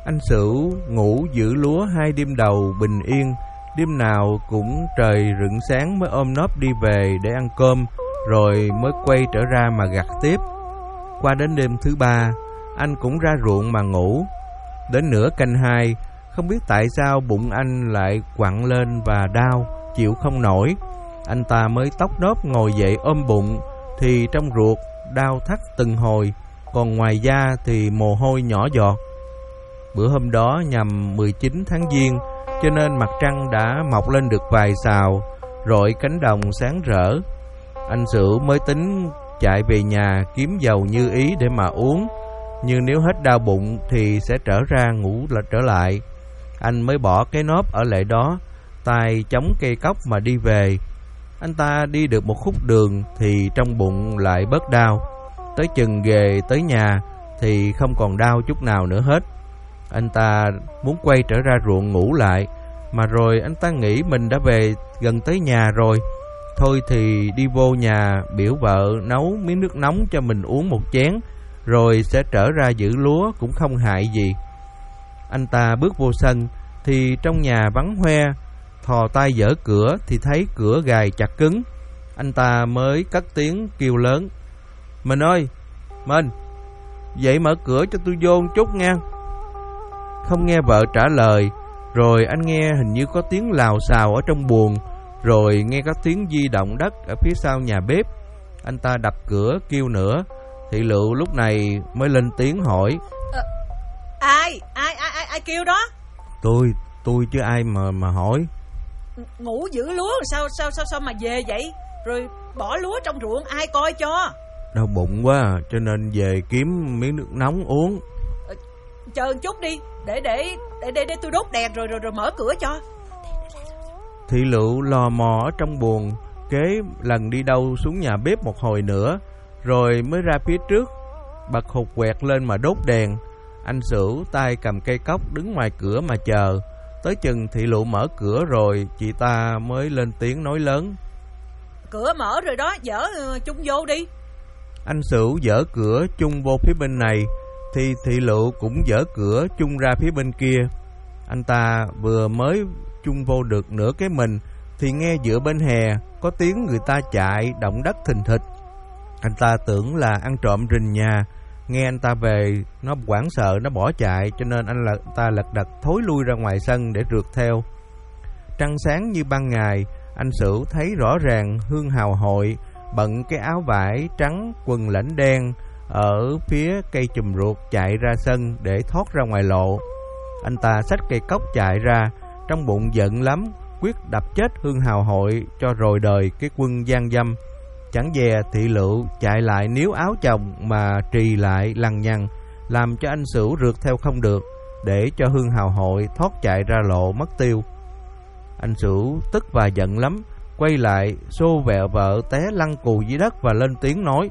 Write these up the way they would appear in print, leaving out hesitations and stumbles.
Anh Sửu ngủ giữ lúa 2 đêm đầu bình yên, đêm nào cũng trời rựng sáng mới ôm nóp đi về để ăn cơm, rồi mới quay trở ra mà gặt tiếp. Qua đến đêm thứ 3, anh cũng ra ruộng mà ngủ. Đến nửa canh 2, không biết tại sao bụng anh lại quặn lên và đau, chịu không nổi. Anh ta mới tóc nốt ngồi dậy ôm bụng, thì trong ruột đau thắt từng hồi, còn ngoài da thì mồ hôi nhỏ giọt. Bữa hôm đó nhằm 19 tháng Giêng, cho nên mặt trăng đã mọc lên được vài sào, rọi cánh đồng sáng rỡ. Anh Sửu mới tính chạy về nhà kiếm dầu như ý để mà uống, nhưng nếu hết đau bụng thì sẽ trở ra ngủ trở lại. Anh mới bỏ cái nốp ở lại đó, tay chống cây cóc mà đi về. Anh ta đi được một khúc đường thì trong bụng lại bớt đau. Tới chừng về tới nhà thì không còn đau chút nào nữa hết. Anh ta muốn quay trở ra ruộng ngủ lại, mà rồi anh ta nghĩ mình đã về gần tới nhà rồi. Thôi thì đi vô nhà biểu vợ nấu miếng nước nóng cho mình uống một chén, rồi sẽ trở ra giữ lúa cũng không hại gì. Anh ta bước vô sân thì trong nhà vắng hoe, thò tay dở cửa thì thấy cửa gài chặt cứng. Anh ta mới cất tiếng kêu lớn: "Mình ơi, mình, dậy mở cửa cho tôi vô một chút nha." Không nghe vợ trả lời, rồi anh nghe hình như có tiếng lào xào ở trong buồng, rồi nghe có tiếng di động đất ở phía sau nhà bếp. Anh ta đập cửa kêu nữa. Thị Lựu lúc này mới lên tiếng hỏi: Ai kêu đó? Tôi chứ ai mà hỏi. Ngủ giữ lúa sao mà về vậy? Rồi bỏ lúa trong ruộng ai coi cho? Đau bụng quá cho nên về kiếm miếng nước nóng uống. Chờ một chút đi, để tôi đốt đèn rồi mở cửa cho. Thị Lựu lò mò ở trong buồng, kế lần đi đâu xuống nhà bếp một hồi nữa, rồi mới ra phía trước, bật hột quẹt lên mà đốt đèn. Anh Sửu tay cầm cây cóc đứng ngoài cửa mà chờ. Tới chừng Thị Lựu mở cửa rồi, chị ta mới lên tiếng nói lớn: "Cửa mở rồi đó, dở chung vô đi." Anh Sửu dở cửa chung vô phía bên này, thì Thị Lựu cũng dở cửa chung ra phía bên kia. Anh ta vừa mới chung vô được nửa cái mình thì nghe giữa bên hè có tiếng người ta chạy động đất thình thịch. Anh ta tưởng là ăn trộm rình nhà. Nghe anh ta về, nó hoảng sợ, nó bỏ chạy, cho nên anh ta lật đật thối lui ra ngoài sân để rượt theo. Trăng sáng như ban ngày, anh Sửu thấy rõ ràng Hương Hào Hội bận cái áo vải trắng, quần lãnh đen ở phía cây chùm ruột chạy ra sân để thoát ra ngoài lộ. Anh ta xách cây cốc chạy ra, trong bụng giận lắm, quyết đập chết Hương Hào Hội cho rồi đời cái quân gian dâm. Chẳng dè Thị Lựu chạy lại níu áo chồng mà trì lại lằng nhằng, làm cho anh Sửu rượt theo không được, để cho Hương Hào Hội thoát chạy ra lộ mất tiêu. Anh Sửu tức và giận lắm, quay lại xô vẹo vợ té lăn cù dưới đất và lên tiếng nói: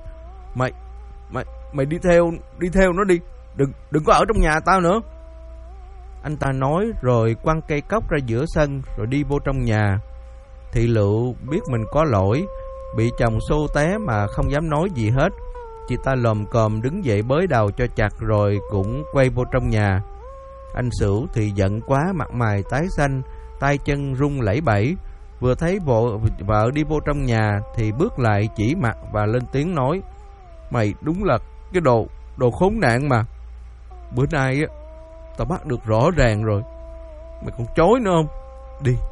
Mày đi theo nó đi, đừng có ở trong nhà tao nữa." Anh ta nói rồi quăng cây cốc ra giữa sân rồi đi vô trong nhà. Thị Lựu biết mình có lỗi, bị chồng xô té mà không dám nói gì hết. Chị ta lồm cồm đứng dậy bới đầu cho chặt rồi cũng quay vô trong nhà. Anh Sửu thì giận quá, mặt mày tái xanh, tay chân run lẩy bẩy. Vừa thấy vợ đi vô trong nhà thì bước lại chỉ mặt và lên tiếng nói: "Mày đúng là cái đồ khốn nạn mà. Bữa nay á, tao bắt được rõ ràng rồi. Mày còn chối nữa không? Đi,